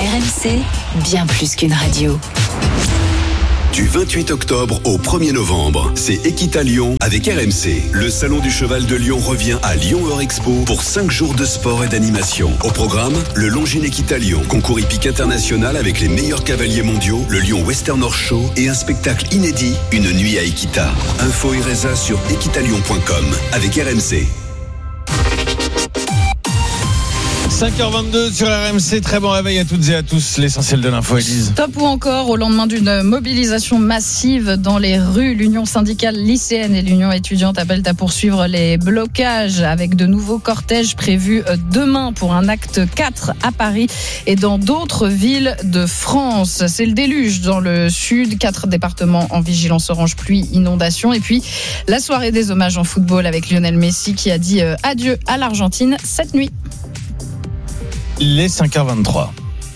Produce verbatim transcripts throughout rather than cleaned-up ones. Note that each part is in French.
R M C, bien plus qu'une radio. Du vingt-huit octobre au premier novembre, c'est Equitalion avec R M C. Le salon du cheval de Lyon revient à Lyon Eurexpo pour cinq jours de sport et d'animation. Au programme, le Longines Equitalion, concours hippique international avec les meilleurs cavaliers mondiaux, le Lyon Western Horse Show et un spectacle inédit, une nuit à Equita. Info et résa sur equitalion point com avec R M C. cinq heures vingt-deux sur R M C, très bon réveil à toutes et à tous. L'essentiel de l'info, Élise. Top ou encore, au lendemain d'une mobilisation massive dans les rues, l'Union syndicale lycéenne et l'Union étudiante appellent à poursuivre les blocages avec de nouveaux cortèges prévus demain pour un acte quatre à Paris et dans d'autres villes de France. C'est le déluge dans le sud, quatre départements en vigilance orange pluie, inondation. Et puis la soirée des hommages en football avec Lionel Messi qui a dit adieu à l'Argentine cette nuit. Il est cinq heures vingt-trois.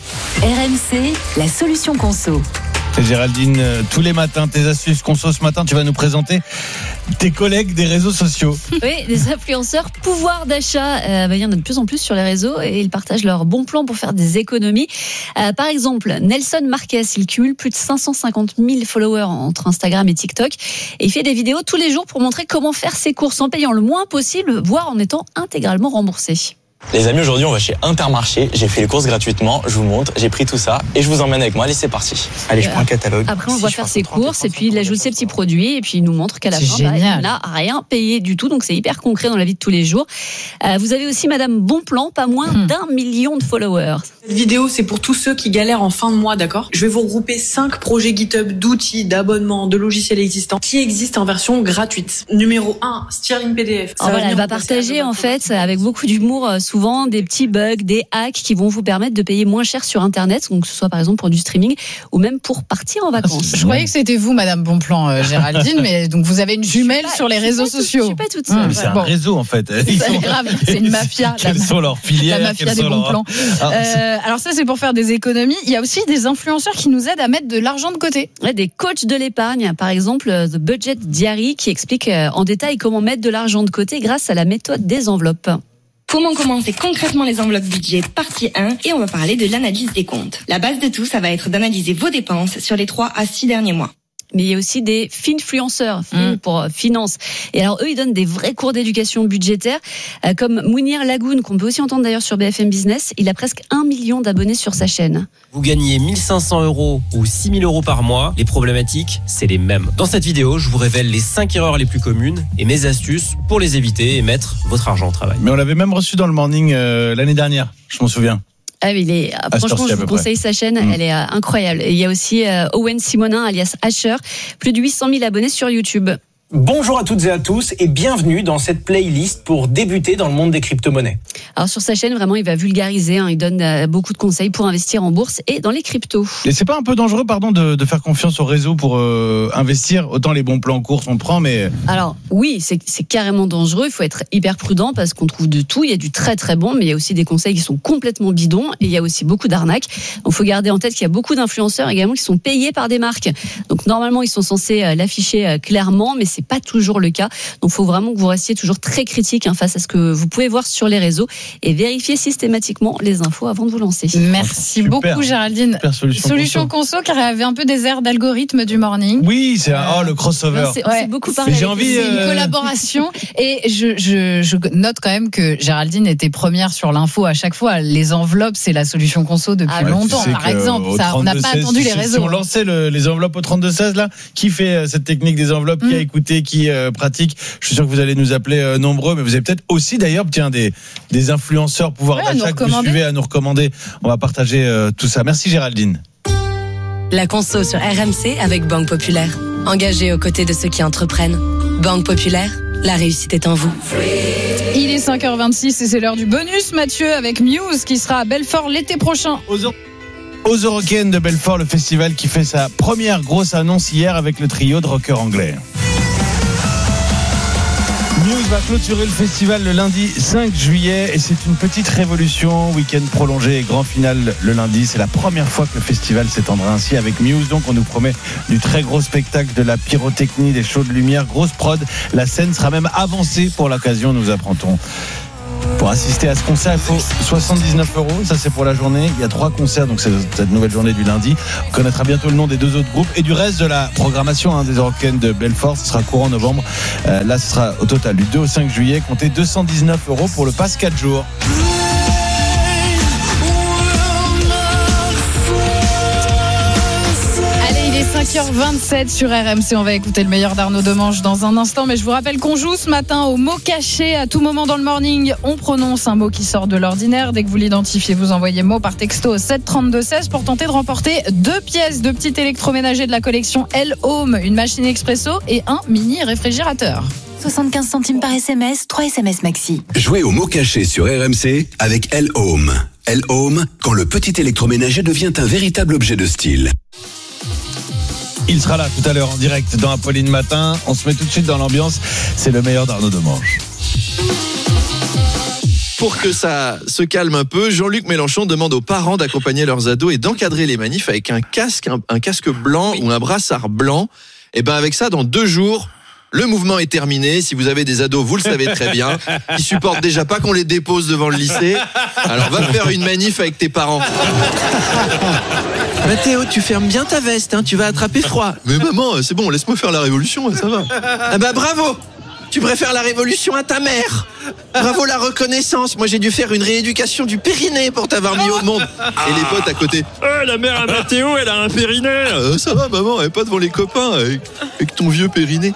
R M C, la solution conso. Et Géraldine, tous les matins, tes astuces conso. Ce matin, tu vas nous présenter tes collègues des réseaux sociaux. Oui, des influenceurs pouvoir d'achat. Euh, bah, il y en a de plus en plus sur les réseaux et ils partagent leurs bons plans pour faire des économies. Euh, par exemple, Nelson Marquez, il cumule plus de cinq cent cinquante mille followers entre Instagram et TikTok. Et il fait des vidéos tous les jours pour montrer comment faire ses courses en payant le moins possible, voire en étant intégralement remboursé. Les amis, aujourd'hui on va chez Intermarché, j'ai fait les courses gratuitement, je vous montre, j'ai pris tout ça et je vous emmène avec moi, allez c'est parti. Allez, je prends un catalogue. Après on si voit faire ses courses et puis il ajoute ses petits produits et puis il nous montre qu'à la c'est fin bah, génial. il n'a rien payé du tout, donc c'est hyper concret dans la vie de tous les jours. Euh, vous avez aussi Madame Bonplan, pas moins hmm. d'un million de followers. Cette vidéo c'est pour tous ceux qui galèrent en fin de mois, d'accord ? Je vais vous regrouper cinq projets GitHub d'outils, d'abonnements, de logiciels existants qui existent en version gratuite. Numéro un, Sterling P D F. Alors voilà, elle va partager en fait avec beaucoup d'humour souvent des petits bugs, des hacks qui vont vous permettre de payer moins cher sur Internet, donc que ce soit par exemple pour du streaming ou même pour partir en vacances. Je croyais que c'était vous, Madame Bonplan, euh, Géraldine, mais donc vous avez une jumelle pas, sur les réseaux tout, sociaux. Je suis pas toute seule. Mmh, c'est un bon. réseau en fait. C'est, sont... grave, c'est une mafia. Quelles la, sont leurs filières? La mafia des bons plans. Ah, euh, alors ça, c'est pour faire des économies. Il y a aussi des influenceurs qui nous aident à mettre de l'argent de côté. Ouais, des coachs de l'épargne, par exemple The Budget Diary, qui explique en détail comment mettre de l'argent de côté grâce à la méthode des enveloppes. Comment commencer concrètement les enveloppes budget partie un et on va parler de l'analyse des comptes. La base de tout, ça va être d'analyser vos dépenses sur les trois à six derniers mois. Mais il y a aussi des finfluenceurs, fin pour finance. Et alors eux, ils donnent des vrais cours d'éducation budgétaire, euh, comme Mounir Lagoun, qu'on peut aussi entendre d'ailleurs sur B F M Business. Il a presque un million d'abonnés sur sa chaîne. Vous gagnez mille cinq cents euros ou six mille euros par mois. Les problématiques, c'est les mêmes. Dans cette vidéo, je vous révèle les cinq erreurs les plus communes et mes astuces pour les éviter et mettre votre argent au travail. Mais on l'avait même reçu dans le morning euh, l'année dernière, je m'en souviens. Ah, il est, franchement, je vous conseille sa chaîne, mmh. elle est euh, incroyable. Et il y a aussi euh, Owen Simonin, alias Asher, plus de huit cent mille abonnés sur YouTube. Bonjour à toutes et à tous et bienvenue dans cette playlist pour débuter dans le monde des crypto-monnaies. Alors sur sa chaîne, vraiment, il va vulgariser, hein, il donne euh, beaucoup de conseils pour investir en bourse et dans les cryptos. Et c'est pas un peu dangereux, pardon, de, de faire confiance au réseau pour euh, investir? Autant les bons plans en course, on prend, mais... Alors oui, c'est, c'est carrément dangereux, il faut être hyper prudent parce qu'on trouve de tout, il y a du très très bon, mais il y a aussi des conseils qui sont complètement bidons et il y a aussi beaucoup d'arnaques. Donc il faut garder en tête qu'il y a beaucoup d'influenceurs également qui sont payés par des marques. Donc normalement, ils sont censés euh, l'afficher euh, clairement, mais c'est pas toujours le cas. Donc, il faut vraiment que vous restiez toujours très critique hein, face à ce que vous pouvez voir sur les réseaux et vérifier systématiquement les infos avant de vous lancer. Merci Super. beaucoup, Géraldine. Super solution, solution conso, car elle avait un peu des airs d'algorithme du morning. Oui, c'est un, oh, le crossover. Non, c'est, ouais, c'est beaucoup parlé. J'ai envie, c'est une euh... collaboration. Et je, je, je note quand même que Géraldine était première sur l'info à chaque fois. Les enveloppes, c'est la solution conso depuis ah, longtemps, tu sais par exemple. Ça, on n'a pas attendu les réseaux. Si on lançait le, les enveloppes au trente-deux seize, là, qui fait cette technique des enveloppes, mmh. qui a écouté, qui euh, pratique? Je suis sûr que vous allez nous appeler euh, nombreux, mais vous avez peut-être aussi d'ailleurs tiens, des, des influenceurs pouvoir ouais, d'achat que vous suivez à nous recommander. On va partager euh, tout ça. Merci Géraldine. La conso sur R M C avec Banque Populaire. Engagée aux côtés de ceux qui entreprennent. Banque Populaire, la réussite est en vous. Il est cinq heures vingt-six et c'est l'heure du bonus, Mathieu, avec Muse qui sera à Belfort l'été prochain. Aux, Aux Eurocaines de Belfort, le festival qui fait sa première grosse annonce hier avec le trio de rockers anglais. Muse va clôturer le festival le lundi cinq juillet et c'est une petite révolution. Week-end prolongé et grand final le lundi. C'est la première fois que le festival s'étendra ainsi avec Muse. Donc on nous promet du très gros spectacle, de la pyrotechnie, des shows de lumière, grosse prod. La scène sera même avancée pour l'occasion, nous apprend-on. Pour assister à ce concert, il faut soixante-dix-neuf euros. Ça, c'est pour la journée. Il y a trois concerts, donc c'est cette nouvelle journée du lundi. On connaîtra bientôt le nom des deux autres groupes et du reste de la programmation hein, des Eurocaines de Belfort. Ce sera courant novembre. Euh, là, ce sera au total du deux au cinq juillet. Comptez deux cent dix-neuf euros pour le pass quatre jours. cinq heures vingt-sept sur R M C, on va écouter le meilleur d'Arnaud Demange dans un instant, mais je vous rappelle qu'on joue ce matin au mot caché. À tout moment dans le morning, on prononce un mot qui sort de l'ordinaire. Dès que vous l'identifiez, vous envoyez mot par texto au sept trente-deux seize pour tenter de remporter deux pièces de petit électroménager de la collection L Home, une machine expresso et un mini réfrigérateur. soixante-quinze centimes par S M S, trois S M S maxi. Jouez au mot caché sur R M C avec L Home. L Home, quand le petit électroménager devient un véritable objet de style. Il sera là tout à l'heure en direct dans Apolline Matin. On se met tout de suite dans l'ambiance. C'est le meilleur d'Arnaud Demange. Pour que ça se calme un peu, Jean-Luc Mélenchon demande aux parents d'accompagner leurs ados et d'encadrer les manifs avec un casque, un, un casque blanc oui. ou un brassard blanc. Et ben avec ça, dans deux jours, le mouvement est terminé. Si vous avez des ados, vous le savez très bien. Ils supportent déjà pas qu'on les dépose devant le lycée. Alors va faire une manif avec tes parents. Mathéo, tu fermes bien ta veste, hein, tu vas attraper froid. Mais maman, c'est bon, laisse-moi faire la révolution, ça va. Ah bah bravo, tu préfères la révolution à ta mère. Bravo la reconnaissance. Moi j'ai dû faire une rééducation du périnée pour t'avoir mis au monde. Et les potes à côté. Oh, la mère à Mathéo, elle a un périnée. Euh, ça va maman, elle est pas devant les copains avec, avec ton vieux périnée.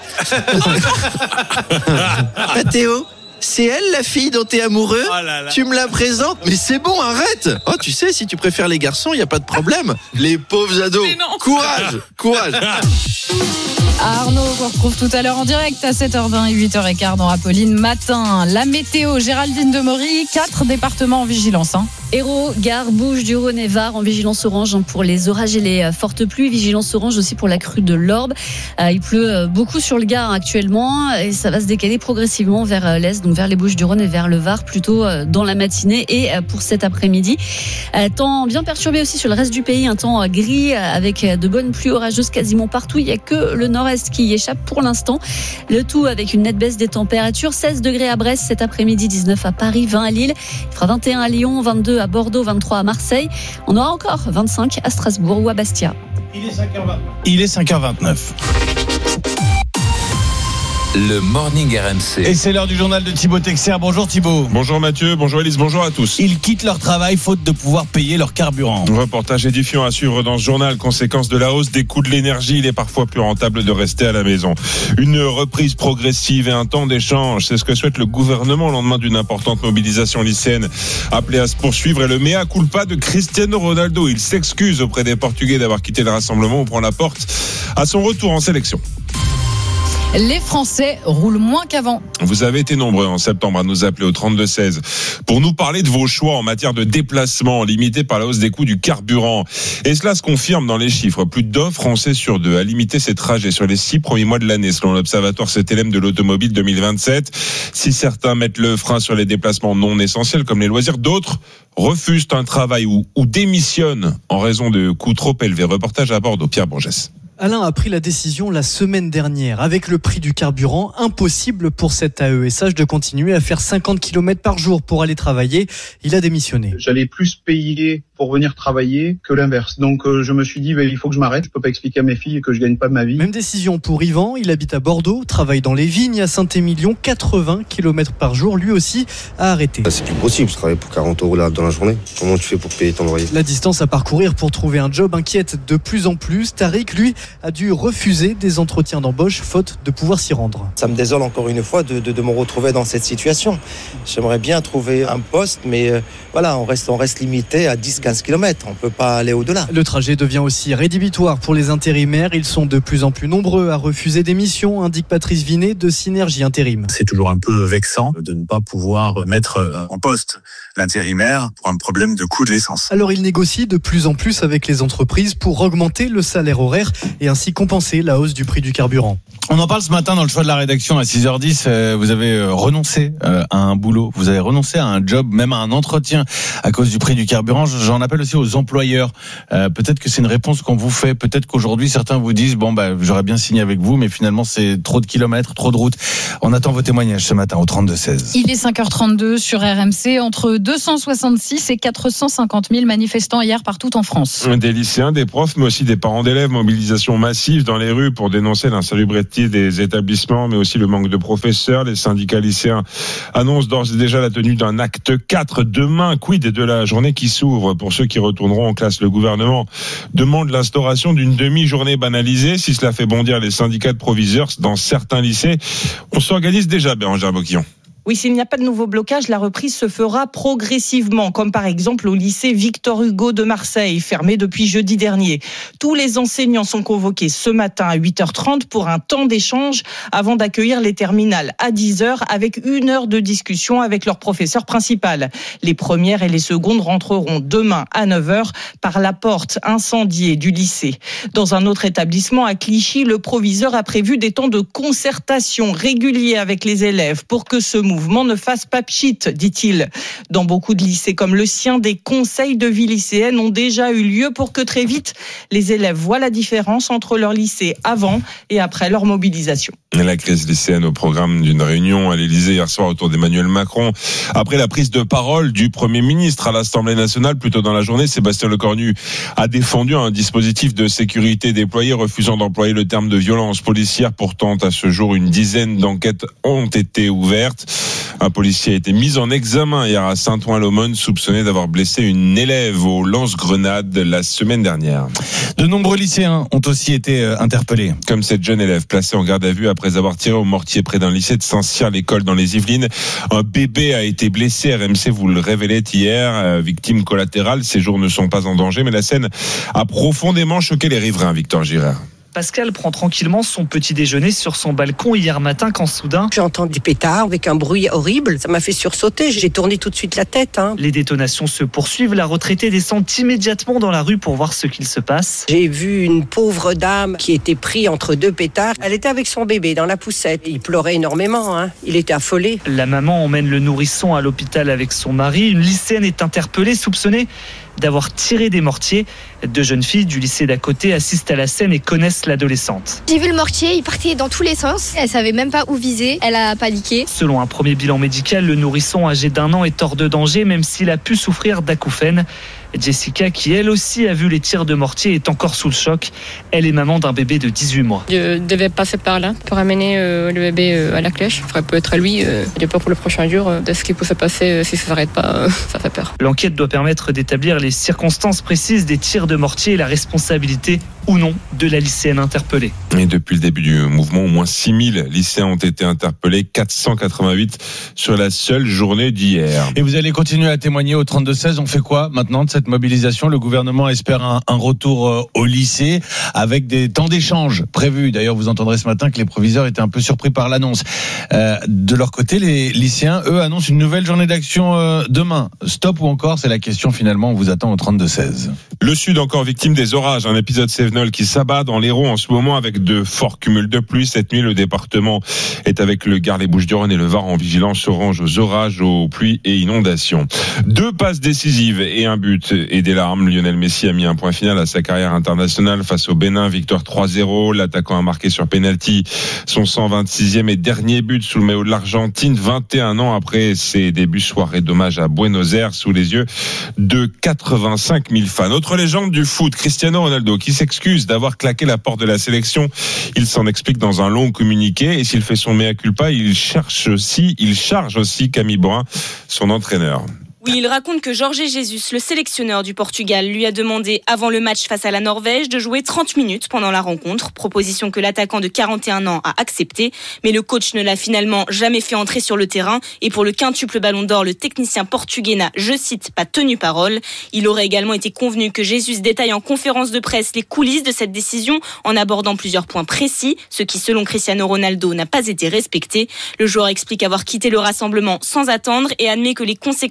Mathéo, c'est elle la fille dont t'es amoureux? Oh là là. Tu me la présentes? Mais c'est bon, arrête. Oh, tu sais, si tu préfères les garçons, il y a pas de problème. Les pauvres ados. Courage, courage. Arnaud, on retrouve tout à l'heure en direct à sept heures vingt et huit heures quinze dans Apolline Matin. La météo, Géraldine Demory, quatre départements en vigilance. Hein. Hérault, Gare, Bouches du Rhône et Var en vigilance orange pour les orages et les fortes pluies. Vigilance orange aussi pour la crue de l'Orbe. Il pleut beaucoup sur le Gard actuellement et ça va se décaler progressivement vers l'est, donc vers les Bouches du Rhône et vers le Var, plutôt dans la matinée et pour cet après-midi. Temps bien perturbé aussi sur le reste du pays, un temps gris avec de bonnes pluies orageuses quasiment partout. Il n'y a que le nord-est qui y échappe pour l'instant. Le tout avec une nette baisse des températures. seize degrés à Brest cet après-midi, dix-neuf à Paris, vingt à Lille. Il fera vingt et un à Lyon, vingt-deux à Bordeaux, vingt-trois à Marseille. On aura encore vingt-cinq à Strasbourg ou à Bastia. Il est cinq heures vingt-neuf. Il est cinq heures vingt-neuf. Le Morning R M C. Et c'est l'heure du journal de Thibaut Texer. Bonjour Thibaut. Bonjour Mathieu, bonjour Elise, bonjour à tous. Ils quittent leur travail faute de pouvoir payer leur carburant. Reportage édifiant à suivre dans ce journal. Conséquence de la hausse des coûts de l'énergie, il est parfois plus rentable de rester à la maison. Une reprise progressive et un temps d'échange, c'est ce que souhaite le gouvernement au lendemain d'une importante mobilisation lycéenne appelée à se poursuivre. Et le mea culpa de Cristiano Ronaldo. Il s'excuse auprès des Portugais d'avoir quitté le rassemblement. On prend la porte à son retour en sélection. Les Français roulent moins qu'avant. Vous avez été nombreux en septembre à nous appeler au trente-deux seize pour nous parler de vos choix en matière de déplacement limités par la hausse des coûts du carburant. Et cela se confirme dans les chiffres. Plus d'un Français sur deux a limité ses trajets sur les six premiers mois de l'année, selon l'Observatoire C T L M de l'automobile deux mille vingt-sept. Si certains mettent le frein sur les déplacements non essentiels comme les loisirs, d'autres refusent un travail ou, ou démissionnent en raison de coûts trop élevés. Reportage à Bordeaux, Pierre Bourgès. Alain a pris la décision la semaine dernière. Avec le prix du carburant, impossible pour cet A E S H de continuer à faire cinquante kilomètres par jour pour aller travailler. Il a démissionné. J'allais plus payer pour venir travailler que l'inverse. Donc euh, je me suis dit, bah, il faut que je m'arrête. Je peux pas expliquer à mes filles que je gagne pas ma vie. Même décision pour Yvan. Il habite à Bordeaux, travaille dans les vignes à Saint-Émilion. quatre-vingts kilomètres par jour. Lui aussi a arrêté. C'est plus possible. Je travaille pour quarante euros là dans la journée. Comment tu fais pour payer ton loyer? La distance à parcourir pour trouver un job inquiète de plus en plus. Tariq, lui, a dû refuser des entretiens d'embauche faute de pouvoir s'y rendre. Ça me désole encore une fois de, de, de me retrouver dans cette situation. J'aimerais bien trouver un poste, mais euh, voilà, on reste, on reste limité à dix à quinze kilomètres. On ne peut pas aller au-delà. Le trajet devient aussi rédhibitoire pour les intérimaires. Ils sont de plus en plus nombreux à refuser des missions, indique Patrice Vinet de Synergie Intérim. C'est toujours un peu vexant de ne pas pouvoir mettre en poste l'intérimaire pour un problème de coût de l'essence. Alors il négocie de plus en plus avec les entreprises pour augmenter le salaire horaire et ainsi compenser la hausse du prix du carburant. On en parle ce matin dans le choix de la rédaction à six heures dix. Euh, vous avez euh, renoncé euh, à un boulot, vous avez renoncé à un job, même à un entretien à cause du prix du carburant. J'en appelle aussi aux employeurs. Euh, peut-être que c'est une réponse qu'on vous fait. Peut-être qu'aujourd'hui, certains vous disent, bon, bah, j'aurais bien signé avec vous, mais finalement, c'est trop de kilomètres, trop de routes. On attend vos témoignages ce matin au trente-deux seize. Il est cinq heures trente-deux sur R M C. Entre deux cent soixante-six et quatre cent cinquante mille manifestants hier partout en France. Des lycéens, des profs, mais aussi des parents d'élèves. Mobilisation massive dans les rues pour dénoncer l'insalubrité des établissements, mais aussi le manque de professeurs. Les syndicats lycéens annoncent d'ores et déjà la tenue d'un acte quatre demain. Quid de la journée qui s'ouvre pour ceux qui retourneront en classe? Le gouvernement demande l'instauration d'une demi-journée banalisée. Si cela fait bondir les syndicats de proviseurs dans certains lycées, on s'organise déjà, Bérangère Boquillon. Oui, s'il n'y a pas de nouveau blocage, la reprise se fera progressivement, comme par exemple au lycée Victor Hugo de Marseille, fermé depuis jeudi dernier. Tous les enseignants sont convoqués ce matin à huit heures trente pour un temps d'échange avant d'accueillir les terminales à dix heures avec une heure de discussion avec leur professeur principal. Les premières et les secondes rentreront demain à neuf heures par la porte incendiée du lycée. Dans un autre établissement à Clichy, le proviseur a prévu des temps de concertation réguliers avec les élèves pour que ce mouvement mouvement ne fasse pas pchit, dit-il. Dans beaucoup de lycées comme le sien, des conseils de vie lycéenne ont déjà eu lieu pour que très vite, les élèves voient la différence entre leur lycée avant et après leur mobilisation. La crise lycéenne au programme d'une réunion à l'Élysée hier soir autour d'Emmanuel Macron. Après la prise de parole du Premier ministre à l'Assemblée nationale, plus tôt dans la journée, Sébastien Lecornu a défendu un dispositif de sécurité déployé, refusant d'employer le terme de violence policière. Pourtant, à ce jour, une dizaine d'enquêtes ont été ouvertes. Un policier a été mis en examen hier à Saint-Ouen-l'Aumône, soupçonné d'avoir blessé une élève au lance-grenade la semaine dernière. De nombreux lycéens ont aussi été interpellés. Comme cette jeune élève placée en garde à vue après avoir tiré au mortier près d'un lycée de Saint-Cyr-l'École dans les Yvelines. Un bébé a été blessé. R M C vous le révélait hier. Victime collatérale. Ses jours ne sont pas en danger, mais la scène a profondément choqué les riverains. Victor Girard. Pascal prend tranquillement son petit déjeuner sur son balcon hier matin quand soudain... J'entends des pétards avec un bruit horrible. Ça m'a fait sursauter. J'ai tourné tout de suite la tête. Hein. Les détonations se poursuivent. La retraitée descend immédiatement dans la rue pour voir ce qu'il se passe. J'ai vu une pauvre dame qui était prise entre deux pétards. Elle était avec son bébé dans la poussette. Il pleurait énormément. Hein. Il était affolé. La maman emmène le nourrisson à l'hôpital avec son mari. Une lycéenne est interpellée, soupçonnée d'avoir tiré des mortiers. Deux jeunes filles du lycée d'à côté assistent à la scène et connaissent l'adolescente. J'ai vu le mortier, il partait dans tous les sens. Elle savait même pas où viser, elle a paniqué. Selon un premier bilan médical, le nourrisson âgé d'un an est hors de danger, même s'il a pu souffrir d'acouphènes. Jessica, qui elle aussi a vu les tirs de mortier, est encore sous le choc. Elle est maman d'un bébé de dix-huit mois. Je devais passer par là pour amener euh, le bébé euh, à la crèche. Il faudrait peut-être à lui. Euh, j'ai peur pour le prochain jour euh, de ce qui peut se passer euh, si ça ne s'arrête pas. Euh, ça fait peur. L'enquête doit permettre d'établir les circonstances précises des tirs de mortier et la responsabilité ou non de la lycéenne interpellée. Et depuis le début du mouvement, au moins six mille lycéens ont été interpellés, quatre cent quatre-vingt-huit sur la seule journée d'hier. Et vous allez continuer à témoigner au trente-deux seize. On fait quoi maintenant de cette mobilisation? Le gouvernement espère un, un retour au lycée avec des temps d'échange prévus. D'ailleurs, vous entendrez ce matin que les proviseurs étaient un peu surpris par l'annonce. Euh, de leur côté, les lycéens, eux, annoncent une nouvelle journée d'action euh, demain. Stop ou encore? C'est la question finalement. On vous attend au trente-deux seize. Le Sud encore victime des orages. Un épisode Cévenol qui s'abat dans l'Hérault en ce moment avec de forts cumuls de pluie. Cette nuit, le département est avec le Gard, les Bouches-du-Rhône et le Var en vigilance orange aux orages, aux pluies et inondations. Deux passes décisives et un but et des larmes. Lionel Messi a mis un point final à sa carrière internationale face au Bénin. Victoire trois zéro. L'attaquant a marqué sur penalty son cent vingt-sixième et dernier but sous le maillot de l'Argentine, vingt et un ans après ses débuts soirée d'hommage à Buenos Aires sous les yeux de quatre-vingt-cinq mille fans. Autre légende du foot, Cristiano Ronaldo, qui s'excuse d'avoir claqué la porte de la sélection. Il s'en explique dans un long communiqué et s'il fait son mea culpa, il cherche aussi, il charge aussi Camille Borin, son entraîneur. Oui, il raconte que Jorge Jesus, le sélectionneur du Portugal, lui a demandé avant le match face à la Norvège de jouer trente minutes pendant la rencontre, proposition que l'attaquant de quarante et un ans a acceptée, mais le coach ne l'a finalement jamais fait entrer sur le terrain et pour le quintuple ballon d'or, le technicien portugais n'a, je cite, pas tenu parole. Il aurait également été convenu que Jesus détaille en conférence de presse les coulisses de cette décision en abordant plusieurs points précis, ce qui selon Cristiano Ronaldo n'a pas été respecté. Le joueur explique avoir quitté le rassemblement sans attendre et admet que les conséquences de son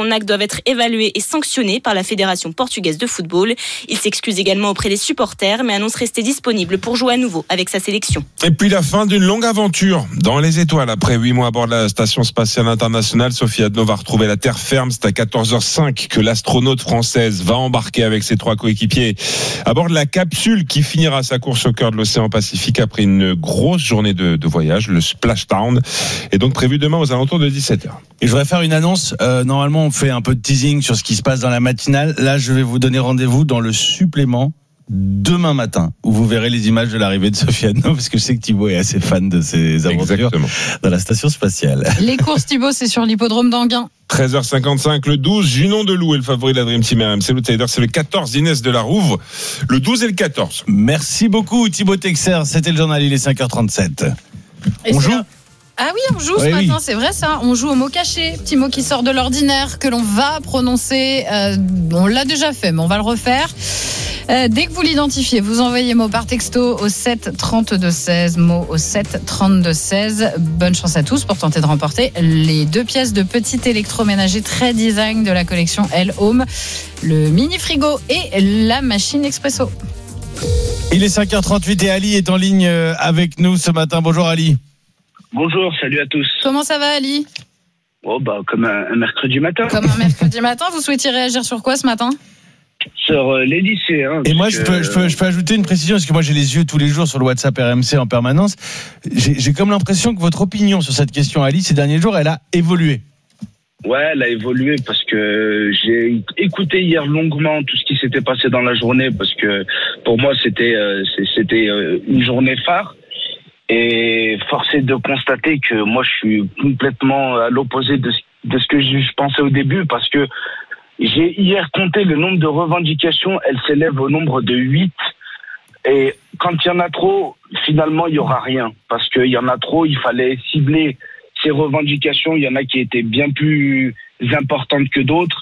son acte doivent être évalués et sanctionnés par la Fédération portugaise de football. Il s'excuse également auprès des supporters, mais annonce rester disponible pour jouer à nouveau avec sa sélection. Et puis la fin d'une longue aventure dans les étoiles. Après huit mois à bord de la Station spatiale internationale, Sophie Adno va retrouver la terre ferme. C'est à quatorze heures cinq que l'astronaute française va embarquer avec ses trois coéquipiers à bord de la capsule qui finira sa course au cœur de l'océan Pacifique après une grosse journée de, de voyage. Le splashdown est donc prévu demain aux alentours de dix-sept heures. Et je voudrais faire une annonce. Euh, normalement, on fait un peu de teasing sur ce qui se passe dans la matinale. Là, je vais vous donner rendez-vous dans le supplément demain matin, où vous verrez les images de l'arrivée de Sophie Adno, parce que je sais que Thibaut est assez fan de ses aventures Exactement. Dans la station spatiale. Les courses, Thibaut, c'est sur l'hippodrome d'Anguin. treize heures cinquante-cinq, le douze, Junon de Loup est le favori de la Dream Team R M C. L'outsider, c'est le quatorze, Inès de la Rouve. Le douze et le quatorze. Merci beaucoup, Thibaut Texer. C'était le journal, il est cinq heures trente-sept. Et on joue là Ah oui, on joue oui, ce matin, oui. c'est vrai ça. On joue au mot caché, petit mot qui sort de l'ordinaire, que l'on va prononcer. Euh, on l'a déjà fait, mais on va le refaire. Euh, dès que vous l'identifiez, vous envoyez mot par texto au sept trente-deux seize, mot au sept trente-deux seize. Bonne chance à tous pour tenter de remporter les deux pièces de petit électroménager très design de la collection L Home, le mini frigo et la machine expresso. Il est cinq heures trente-huit et Ali est en ligne avec nous ce matin. Bonjour Ali. Bonjour, salut à tous. Comment ça va Ali ? Oh bah comme un, un mercredi matin. Comme un mercredi matin, vous souhaitiez réagir sur quoi ce matin ? Sur euh, les lycéens. Et moi, je peux, je, peux, je peux ajouter une précision, parce que moi, j'ai les yeux tous les jours sur le WhatsApp R M C en permanence. J'ai, j'ai comme l'impression que votre opinion sur cette question, Ali, ces derniers jours, elle a évolué. Ouais, elle a évolué parce que j'ai écouté hier longuement tout ce qui s'était passé dans la journée, parce que pour moi, c'était, euh, c'était euh, une journée phare. Et force est de constater que moi, je suis complètement à l'opposé de, de ce que je pensais au début, parce que j'ai hier compté le nombre de revendications, elles s'élèvent au nombre de huit. Et quand il y en a trop, finalement, il n'y aura rien. Parce qu'il y en a trop, il fallait cibler ces revendications. Il y en a qui étaient bien plus importantes que d'autres.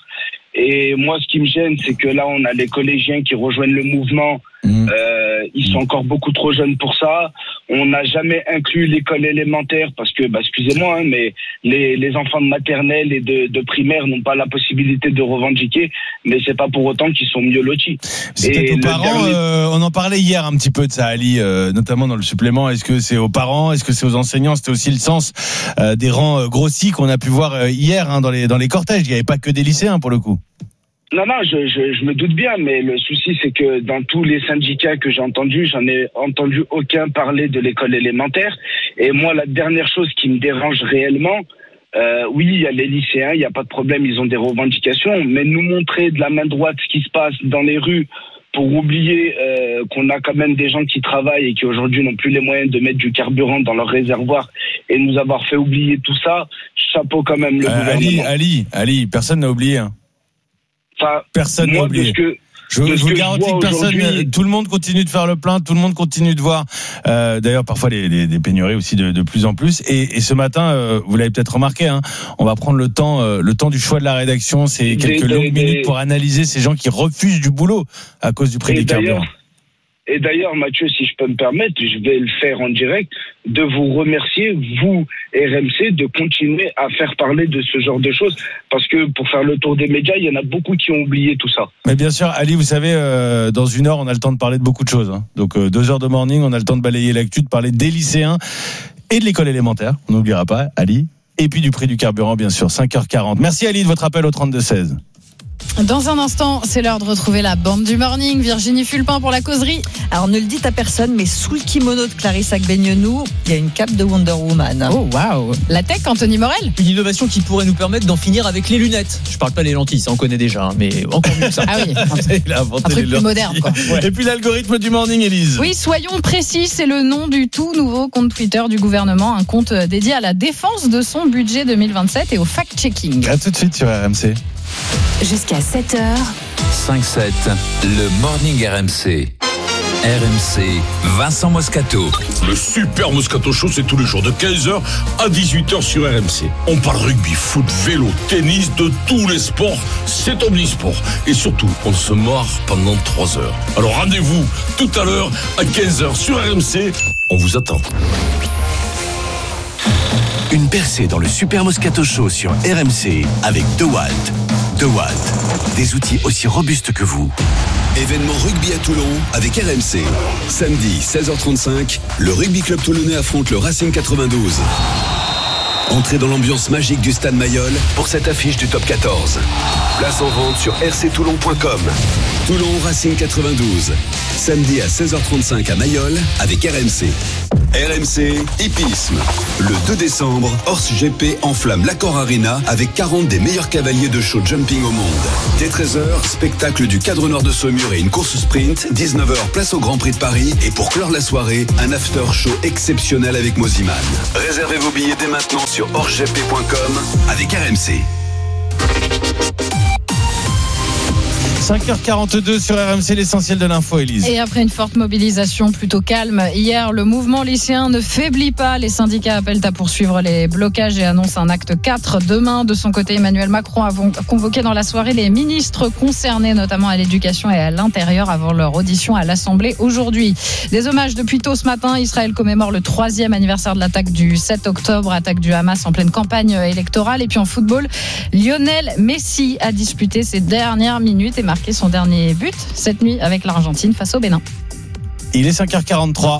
Et moi, ce qui me gêne, c'est que là, on a les collégiens qui rejoignent le mouvement. Mmh. Euh, ils sont encore beaucoup trop jeunes pour ça. On n'a jamais inclus l'école élémentaire parce que, bah, excusez-moi, hein, mais les, les enfants de maternelle et de, de primaire n'ont pas la possibilité de revendiquer, mais c'est pas pour autant qu'ils sont mieux lotis. C'est aux parents, dernier... euh, on en parlait hier un petit peu de ça, Ali, euh, notamment dans le supplément. Est-ce que c'est aux parents, est-ce que c'est aux enseignants? C'était aussi le sens euh, des rangs euh, grossis qu'on a pu voir euh, hier hein, dans les dans les cortèges. Il n'y avait pas que des lycéens pour le coup. Non, non, je, je, je me doute bien, mais le souci, c'est que dans tous les syndicats que j'ai entendus, j'en ai entendu aucun parler de l'école élémentaire. Et moi, la dernière chose qui me dérange réellement, euh, oui, il y a les lycéens, il n'y a pas de problème, ils ont des revendications, mais nous montrer de la main droite ce qui se passe dans les rues pour oublier euh, qu'on a quand même des gens qui travaillent et qui aujourd'hui n'ont plus les moyens de mettre du carburant dans leur réservoir et nous avoir fait oublier tout ça, chapeau quand même le euh, gouvernement. Ali, Ali, Ali, personne n'a oublié, hein. Enfin, personne n'a oublié. Que, je, je vous garantis que personne, tout le monde continue de faire le plein, tout le monde continue de voir. Euh, d'ailleurs, parfois les, les, les pénuries aussi de, de plus en plus. Et, et ce matin, euh, vous l'avez peut-être remarqué, hein, on va prendre le temps, euh, le temps du choix de la rédaction. C'est quelques des, longues des, minutes pour analyser ces gens qui refusent du boulot à cause du prix des carburants. Et d'ailleurs, Mathieu, si je peux me permettre, je vais le faire en direct, de vous remercier, vous, R M C, de continuer à faire parler de ce genre de choses. Parce que pour faire le tour des médias, il y en a beaucoup qui ont oublié tout ça. Mais bien sûr, Ali, vous savez, euh, dans une heure, on a le temps de parler de beaucoup de choses. Hein. Donc, euh, deux heures de morning, on a le temps de balayer l'actu, de parler des lycéens et de l'école élémentaire. On n'oubliera pas, Ali. Et puis du prix du carburant, bien sûr, cinq heures quarante. Merci, Ali, de votre appel au trente-deux seize. Dans un instant, c'est l'heure de retrouver la bande du morning. Virginie Fulpin pour la causerie. Alors ne le dites à personne, mais sous le kimono de Clarisse Agbenienou, il y a une cape de Wonder Woman. Oh waouh. La tech, Anthony Morel. Une innovation qui pourrait nous permettre d'en finir avec les lunettes. Je parle pas des lentilles, ça on connaît déjà, hein, mais encore mieux que ça. Ah oui, il a inventé un truc les plus lentilles. moderne quoi. Ouais. Et puis l'algorithme du morning, Élise. Oui, soyons précis, c'est le nom du tout nouveau compte Twitter du gouvernement, un compte dédié à la défense de son budget deux mille vingt-sept et au fact-checking. À tout de suite sur R M C. Jusqu'à sept heures. cinq sept, le Morning R M C. R M C, Vincent Moscato. Le super Moscato Show, c'est tous les jours de quinze heures à dix-huit heures sur R M C. On parle rugby, foot, vélo, tennis, de tous les sports. C'est omnisport. Et surtout, on se marre pendant trois heures. Alors rendez-vous tout à l'heure à quinze heures sur R M C. On vous attend. Une percée dans le Super Moscato Show sur R M C avec DeWalt. DeWalt, des outils aussi robustes que vous. Événement rugby à Toulon avec R M C. Samedi, seize heures trente-cinq, le rugby club toulonnais affronte le Racing quatre-vingt-douze. Entrez dans l'ambiance magique du stade Mayol pour cette affiche du top quatorze. Place en vente sur r c toulon point com. Toulon Racing quatre-vingt-douze. Samedi à seize heures trente-cinq à Mayol avec R M C. R M C Hippisme. Le deux décembre, Horse G P enflamme l'Accor Arena avec quarante des meilleurs cavaliers de show jumping au monde. Dès treize heures, spectacle du cadre nord de Saumur et une course sprint. dix-neuf heures, place au Grand Prix de Paris. Et pour clore la soirée, un after show exceptionnel avec Moziman. Réservez vos billets dès maintenant sur horse g p point com avec R M C. cinq heures quarante-deux sur R M C, l'essentiel de l'info, Élise. Et après une forte mobilisation plutôt calme hier, le mouvement lycéen ne faiblit pas. Les syndicats appellent à poursuivre les blocages et annoncent un acte quatre demain. De son côté, Emmanuel Macron a convoqué dans la soirée les ministres concernés, notamment à l'éducation et à l'intérieur, avant leur audition à l'Assemblée aujourd'hui. Des hommages depuis tôt ce matin. Israël commémore le troisième anniversaire de l'attaque du sept octobre, attaque du Hamas en pleine campagne électorale. Et puis en football, Lionel Messi a disputé ses dernières minutes et marqué son dernier but cette nuit avec l'Argentine face au Bénin. Il est cinq heures quarante-trois.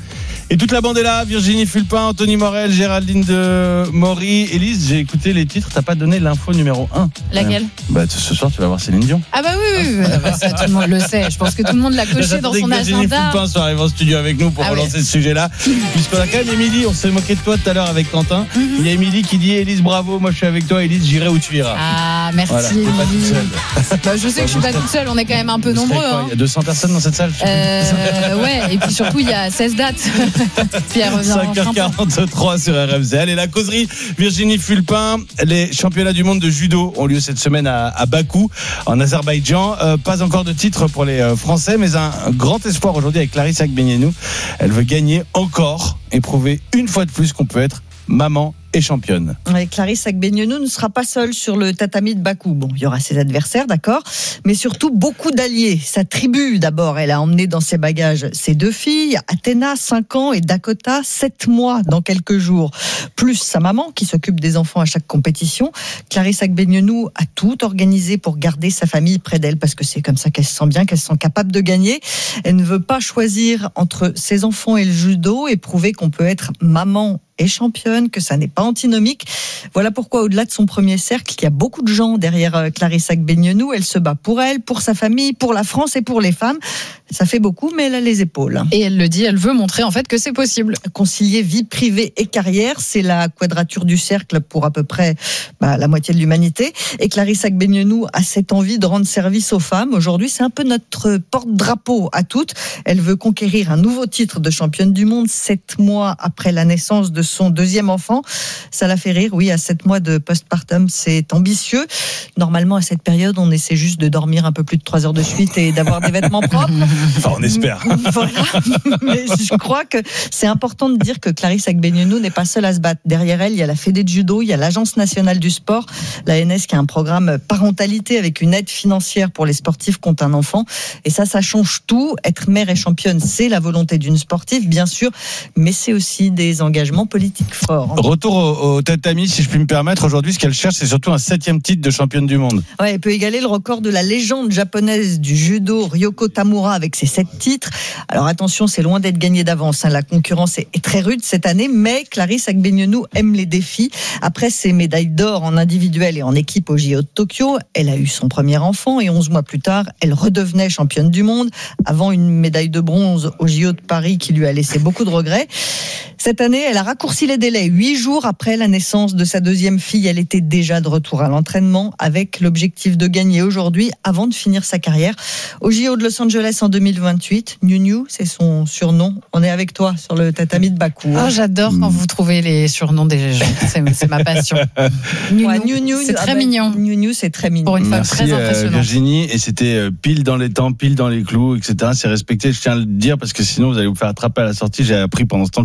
Et toute la bande est là, Virginie Fulpin, Anthony Morel, Géraldine de Maury. Élise, j'ai écouté les titres, t'as pas donné l'info numéro un. Laquelle ? Bah, ce soir, tu vas voir Céline Dion. Ah bah oui, oui, oui. Bah, ça, tout le monde le sait. Je pense que tout le monde l'a coché dans son que Virginie agenda. Fulpin soit arrivée en studio avec nous pour ah relancer ouais. ce sujet-là. Puisqu'on a quand même Émilie, on s'est moqué de toi tout à l'heure avec Quentin. Mm-hmm. Il y a Émilie qui dit, Élise, bravo, moi je suis avec toi, Élise, j'irai où tu iras. Ah, merci. Voilà, t'es pas toute seule. Bah, je sais que je suis pas toute seule, on est quand même un peu nombreux. Hein. Il y a deux cents personnes dans cette salle. Euh, ouais, et puis surtout, il y a seize dates. Pierre cinq heures quarante-trois sur R M C. Allez, la causerie, Virginie Fulpin. Les championnats du monde de judo ont lieu cette semaine à, à Bakou, en Azerbaïdjan. Euh, pas encore de titre pour les euh, Français, mais un, un grand espoir aujourd'hui avec Clarisse Agbenienou. Elle veut gagner encore et prouver une fois de plus qu'on peut être maman et championne. Ouais, Clarisse Agbenienou ne sera pas seule sur le tatami de Bakou. Bon, il y aura ses adversaires, d'accord, mais surtout beaucoup d'alliés. Sa tribu, d'abord, elle a emmené dans ses bagages ses deux filles, Athéna, cinq ans, et Dakota, sept mois, dans quelques jours. Plus sa maman, qui s'occupe des enfants à chaque compétition. Clarisse Agbenienou a tout organisé pour garder sa famille près d'elle, parce que c'est comme ça qu'elle se sent bien, qu'elle se sent capable de gagner. Elle ne veut pas choisir entre ses enfants et le judo et prouver qu'on peut être maman et championne, que ça n'est pas antinomique. Voilà pourquoi, au-delà de son premier cercle, il y a beaucoup de gens derrière Clarisse Agbenienou. Elle se bat pour elle, pour sa famille, pour la France et pour les femmes. Ça fait beaucoup, mais elle a les épaules. Et elle le dit, elle veut montrer en fait que c'est possible. Concilier vie privée et carrière, c'est la quadrature du cercle pour à peu près bah, la moitié de l'humanité. Et Clarisse Agbenienou a cette envie de rendre service aux femmes. Aujourd'hui, c'est un peu notre porte-drapeau à toutes. Elle veut conquérir un nouveau titre de championne du monde sept mois après la naissance de son deuxième enfant. Ça la fait rire, oui, à sept mois de postpartum, c'est ambitieux. Normalement, à cette période, on essaie juste de dormir un peu plus de trois heures de suite et d'avoir des vêtements propres. Enfin, on espère. Voilà. Mais je crois que c'est important de dire que Clarisse Agbenienou n'est pas seule à se battre. Derrière elle, il y a la Fédé de judo, il y a l'Agence nationale du sport, l'A N S qui a un programme parentalité avec une aide financière pour les sportifs qui ont un enfant. Et ça, ça change tout. Être mère et championne, c'est la volonté d'une sportive, bien sûr, mais c'est aussi des engagements politiques forts. Retour au, au tatami, si je puis me permettre. Aujourd'hui, ce qu'elle cherche, c'est surtout un septième titre de championne du monde. Ouais, elle peut égaler le record de la légende japonaise du judo, Ryoko Tamura, avec ses sept titres. Alors attention, c'est loin d'être gagné d'avance. Hein. La concurrence est, est très rude cette année, mais Clarisse Agbenienou aime les défis. Après ses médailles d'or en individuel et en équipe au J O de Tokyo, elle a eu son premier enfant et onze mois plus tard, elle redevenait championne du monde avant une médaille de bronze au J O de Paris qui lui a laissé beaucoup de regrets. Cette année, elle a raccourci les délais. Huit jours après la naissance de sa deuxième fille, elle était déjà de retour à l'entraînement avec l'objectif de gagner aujourd'hui avant de finir sa carrière. Au J O de Los Angeles en deux mille vingt-huit, Niu Niu, c'est son surnom. On est avec toi sur le tatami de Bakou. Oh, j'adore quand vous trouvez les surnoms des gens. C'est, c'est ma passion. Niu ouais, Niu Niu, c'est très ah ben, mignon. Niu Niu, c'est très mignon. Pour une femme Merci, très impressionnante. Euh, Virginie, et c'était euh, pile dans les temps, pile dans les clous, et cetera. C'est respecté, je tiens à le dire, parce que sinon vous allez vous faire attraper à la sortie. J'ai appris pendant ce temps que notre réalisateur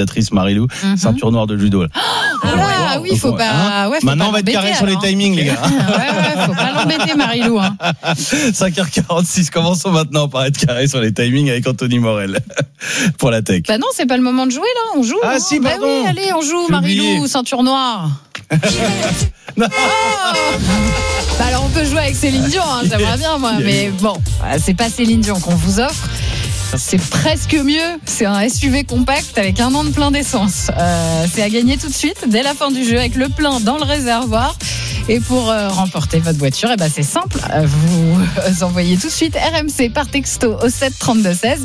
réalisatrice Marilou, mm-hmm. ceinture noire de judo. Là. Ah ouais, ah oui, faut pas. Hein ouais, faut Maintenant, pas on va être carré sur les timings, les gars. ouais, ouais, faut pas l'embêter, Marilou. Hein. cinq heures quarante-six, commençons maintenant par être carré sur les timings avec Anthony Morel pour la tech. Bah non, c'est pas le moment de jouer là, on joue. Ah hein. si, bah pardon. oui, allez, on joue, J'ai Marilou, oublié. ceinture noire. Non. Oh bah alors on peut jouer avec Céline Dion, hein, j'aimerais bien moi, mais bon, c'est pas Céline Dion qu'on vous offre. C'est presque mieux, c'est un S U V compact avec un an de plein d'essence. Euh, c'est à gagner tout de suite, dès la fin du jeu, avec le plein dans le réservoir. Et pour euh, remporter votre voiture, eh ben c'est simple, vous envoyez tout de suite R M C par texto au sept trente-deux seize.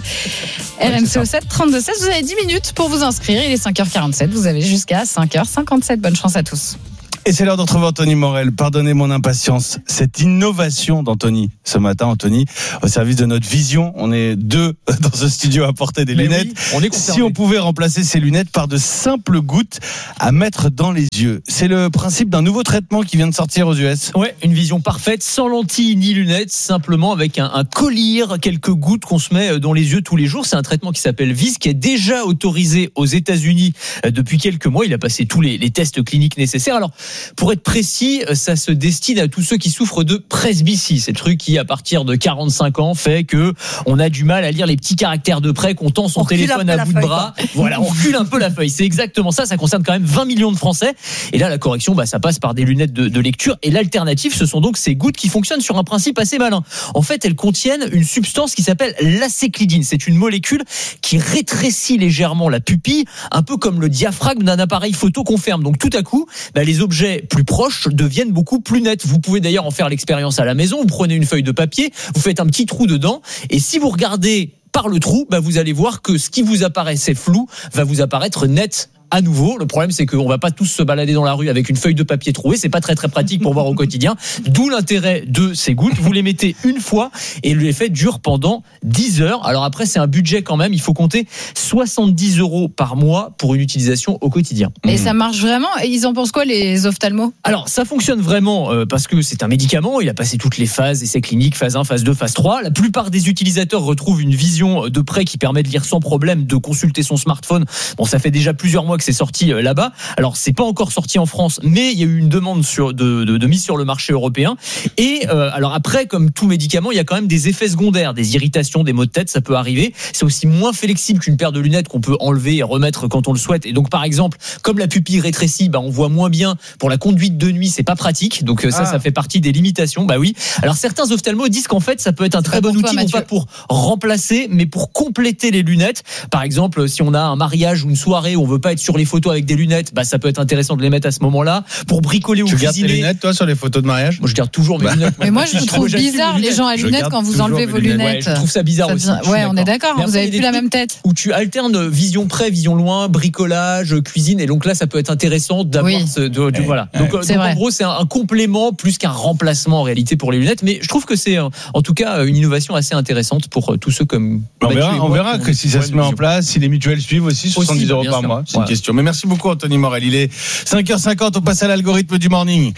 R M C au sept trente-deux seize, vous avez dix minutes pour vous inscrire, il est cinq heures quarante-sept, vous avez jusqu'à cinq heures cinquante-sept, bonne chance à tous. Et c'est l'heure de retrouver Anthony Morel. Pardonnez mon impatience. Cette innovation d'Anthony, ce matin, Anthony, au service de notre vision. On est deux dans ce studio à porter des Mais lunettes. Oui, on est si on pouvait remplacer ces lunettes par de simples gouttes à mettre dans les yeux. C'est le principe d'un nouveau traitement qui vient de sortir aux U S. Ouais, une vision parfaite, sans lentilles ni lunettes, simplement avec un, un collier, quelques gouttes qu'on se met dans les yeux tous les jours. C'est un traitement qui s'appelle V I S, qui est déjà autorisé aux États-Unis depuis quelques mois. Il a passé tous les, les tests cliniques nécessaires. Alors, pour être précis, ça se destine à tous ceux qui souffrent de presbytie. C'est le truc qui, à partir de quarante-cinq ans, fait que on a du mal à lire les petits caractères de près, qu'on tend son on téléphone à bout de bras. Quoi. Voilà, on recule un peu la feuille. C'est exactement ça. Ça concerne quand même vingt millions de Français. Et là, la correction, bah, ça passe par des lunettes de, de lecture. Et l'alternative, ce sont donc ces gouttes qui fonctionnent sur un principe assez malin. En fait, elles contiennent une substance qui s'appelle l'acéclidine. C'est une molécule qui rétrécit légèrement la pupille, un peu comme le diaphragme d'un appareil photo qu'on ferme. Donc, tout à coup, bah, les objets plus proches deviennent beaucoup plus nets. Vous pouvez d'ailleurs en faire l'expérience à la maison. Vous prenez une feuille de papier, vous faites un petit trou dedans, et si vous regardez par le trou, bah vous allez voir que ce qui vous apparaissait flou va vous apparaître net à nouveau. Le problème, c'est qu'on va pas tous se balader dans la rue avec une feuille de papier trouée. C'est pas très très pratique pour voir au quotidien. D'où l'intérêt de ces gouttes. Vous les mettez une fois et l'effet dure pendant dix heures. Alors après, c'est un budget quand même. Il faut compter soixante-dix euros par mois pour une utilisation au quotidien. Et mmh. ça marche vraiment. Et ils en pensent quoi, les ophtalmos ? Alors, ça fonctionne vraiment euh, parce que c'est un médicament. Il a passé toutes les phases, essais cliniques, phase un, phase deux, phase trois. La plupart des utilisateurs retrouvent une vision de près qui permet de lire sans problème, de consulter son smartphone. Bon, ça fait déjà plusieurs mois que c'est sorti là-bas. Alors, c'est pas encore sorti en France, mais il y a eu une demande sur, de, de, de mise sur le marché européen. Et euh, alors après, comme tout médicament, il y a quand même des effets secondaires, des irritations, des maux de tête, ça peut arriver. C'est aussi moins flexible qu'une paire de lunettes qu'on peut enlever et remettre quand on le souhaite. Et donc, par exemple, comme la pupille rétrécit, bah, on voit moins bien. Pour la conduite de nuit, c'est pas pratique. Donc ça, ah. ça fait partie des limitations. Bah oui. Alors certains ophtalmos disent qu'en fait, ça peut être un très bon outil, toi, non pas pour remplacer, mais pour compléter les lunettes. Par exemple, si on a un mariage ou une soirée où on veut pas être sur les photos avec des lunettes, bah ça peut être intéressant de les mettre à ce moment-là pour bricoler ou tu cuisiner. Tu gardes tes lunettes toi sur les photos de mariage ? Moi je garde toujours mes bah. lunettes. Mais moi je trouve bizarre les gens à lunettes quand vous enlevez vos lunettes. Ouais, je trouve ça bizarre ça aussi. Ouais, on est d'accord. Vous avez plus la même tête. Où tu alternes vision près, vision loin, bricolage, cuisine, et donc là ça peut être intéressant d'avoir oui. ce, de, de, voilà. Donc, donc en gros c'est un, un complément plus qu'un remplacement en réalité pour les lunettes, mais je trouve que c'est en tout cas une innovation assez intéressante pour tous ceux comme. On verra, on verra que si ça se met en place, si les mutuelles suivent aussi soixante-dix euros par mois. C'est une question. Mais merci beaucoup Anthony Morel. Il est cinq heures cinquante, on passe à l'algorithme du morning.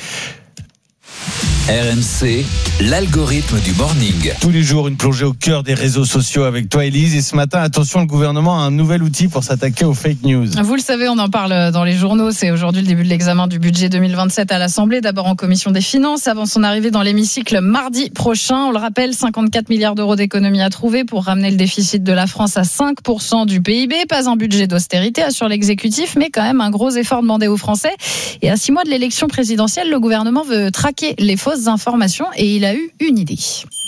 R M C, l'algorithme du morning. Tous les jours, une plongée au cœur des réseaux sociaux avec toi, Élise. Et ce matin, attention, le gouvernement a un nouvel outil pour s'attaquer aux fake news. Vous le savez, on en parle dans les journaux. C'est aujourd'hui le début de l'examen du budget deux mille vingt-sept à l'Assemblée. D'abord en commission des finances, avant son arrivée dans l'hémicycle mardi prochain. On le rappelle, cinquante-quatre milliards d'euros d'économies à trouver pour ramener le déficit de la France à cinq pour cent du P I B. Pas un budget d'austérité, assure l'exécutif, mais quand même un gros effort demandé aux Français. Et à six mois de l'élection présidentielle, le gouvernement veut traquer les fausses informations et il a eu une idée.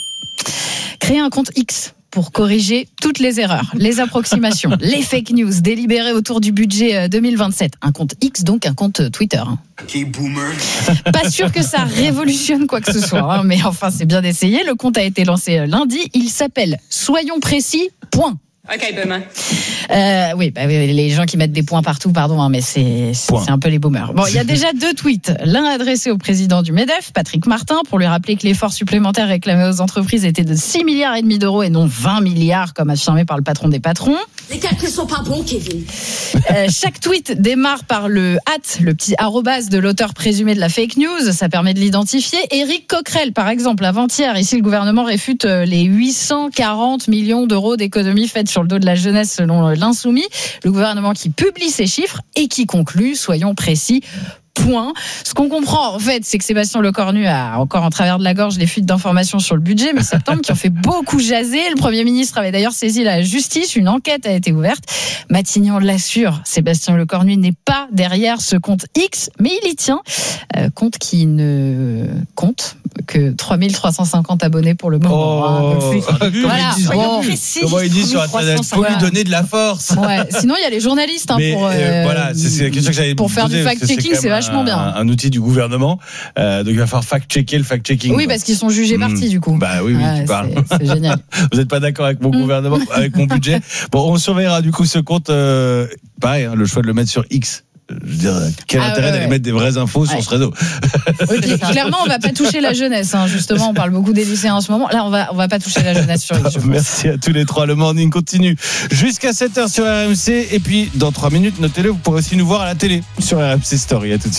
Créer un compte X pour corriger toutes les erreurs, les approximations, les fake news délibérées autour du budget deux mille vingt-sept. Un compte X, donc un compte Twitter. Okay, boomer. Pas sûr que ça révolutionne quoi que ce soit, hein, mais enfin c'est bien d'essayer. Le compte a été lancé lundi. Il s'appelle Soyons précis. Point. Ok, boomer. Euh, oui, bah, les gens qui mettent des points partout, pardon, hein, mais c'est, c'est, c'est un peu les boomers. Bon, il y a déjà deux tweets. L'un adressé au président du MEDEF, Patrick Martin, pour lui rappeler que l'effort supplémentaire réclamé aux entreprises était de six milliards et demi d'euros et non vingt milliards, comme affirmé par le patron des patrons. Les calculs sont pas bons, Kevin. Euh, chaque tweet démarre par le hâte, le petit arrobase de l'auteur présumé de la fake news. Ça permet de l'identifier. Éric Coquerel, par exemple, avant-hier, ici, le gouvernement réfute les huit cent quarante millions d'euros d'économies faites sur sur le dos de la jeunesse selon l'Insoumis. Le gouvernement qui publie ces chiffres et qui conclut, soyons précis, point. Ce qu'on comprend, en fait, c'est que Sébastien Lecornu a encore en travers de la gorge les fuites d'informations sur le budget mi-septembre qui ont fait beaucoup jaser. Le Premier ministre avait d'ailleurs saisi la justice. Une enquête a été ouverte. Matignon l'assure, Sébastien Lecornu n'est pas derrière ce compte X, mais il y tient. Euh, compte qui ne compte que trois mille trois cent cinquante abonnés pour le moment. Oh, hein. Voilà. Comment il dit sur Internet, faut lui donner de la force. Ouais. Sinon, il y a les journalistes hein, mais, pour, euh, euh, voilà, c'est, c'est la question que j'avais pour faire du fact-checking, c'est, c'est vachement un, bien. Un, un outil du gouvernement. Euh, donc il va falloir fact-checker le fact-checking. Oui, parce qu'ils sont jugés mmh. partis du coup. Bah oui, oui, ouais, tu parles. C'est, c'est génial. Vous n'êtes pas d'accord avec mon mmh. gouvernement, avec mon budget. Bon, on surveillera du coup ce compte. Euh, pareil, hein, le choix de le mettre sur X. Je veux dire, quel ah, intérêt ouais, d'aller ouais. mettre des vraies infos ouais. sur ce réseau. Okay, clairement, on va pas toucher la jeunesse. Hein, justement, on parle beaucoup des lycéens en ce moment. Là, on va, on va pas toucher la jeunesse sur X. Merci à tous les trois. Le morning continue jusqu'à sept heures sur R M C. Et puis, dans trois minutes, notez-le, vous pourrez aussi nous voir à la télé sur R M C Story. À tout de suite.